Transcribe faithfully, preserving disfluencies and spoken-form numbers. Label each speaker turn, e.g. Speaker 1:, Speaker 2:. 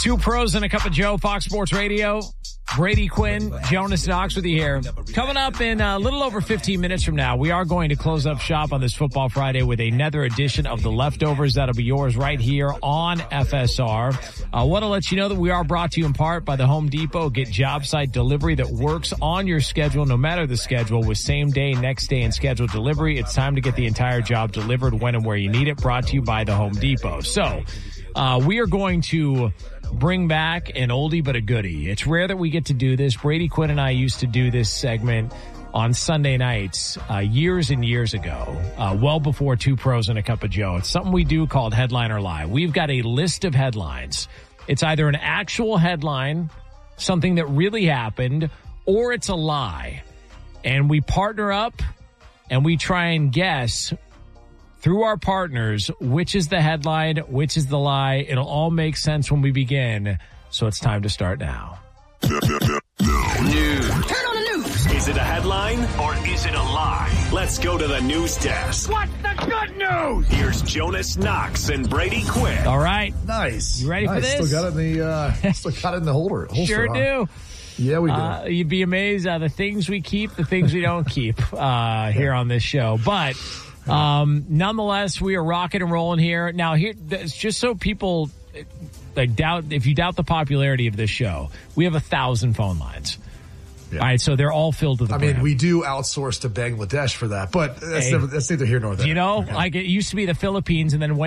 Speaker 1: Two pros and a cup of Joe, Fox Sports Radio. Brady Quinn, Jonas Knox with you here. Coming up in a little over fifteen minutes from now, we are going to close up shop on this Football Friday with another edition of The Leftovers. That'll be yours right here on F S R. I want to let you know that we are brought to you in part by the Home Depot. Get job site delivery that works on your schedule, no matter the schedule, with same day, next day, and scheduled delivery. It's time to get the entire job delivered when and where you need it. Brought to you by the Home Depot. So, uh, we are going to bring back an oldie but a goodie. It's rare that we get to do this. Brady Quinn and I used to do this segment on Sunday nights uh, years and years ago, uh, well before Two Pros and a Cup of Joe. It's something we do called Headline or Lie. We've got a list of headlines. It's either an actual headline, something that really happened, or it's a lie. And we partner up and we try and guess through our partners which is the headline, which is the lie. It'll all make sense when we begin. So it's time to start now.
Speaker 2: News.
Speaker 3: Turn on the news.
Speaker 2: Is it a headline or is it a lie? Let's go to the news desk.
Speaker 3: What's the good news?
Speaker 2: Here's Jonas Knox and Brady Quinn.
Speaker 1: All right.
Speaker 4: Nice.
Speaker 1: You ready
Speaker 4: nice.
Speaker 1: for this?
Speaker 4: Still got it in the, uh, still got it in the holder. holster,
Speaker 1: Sure
Speaker 4: huh?
Speaker 1: do.
Speaker 4: Yeah, we do.
Speaker 1: Uh, you'd be amazed at the things we keep, the things we don't keep uh, here on this show. But um, nonetheless, we are rocking and rolling here. Now, here, just so people like doubt, if you doubt the popularity of this show, we have a thousand phone lines. Yeah. All right, so they're all filled to the
Speaker 4: I
Speaker 1: brim.
Speaker 4: mean, we do outsource to Bangladesh for that, but that's,
Speaker 1: Hey,
Speaker 4: never, that's neither here nor there.
Speaker 1: You know,
Speaker 4: okay.
Speaker 1: like it used to be the Philippines, and then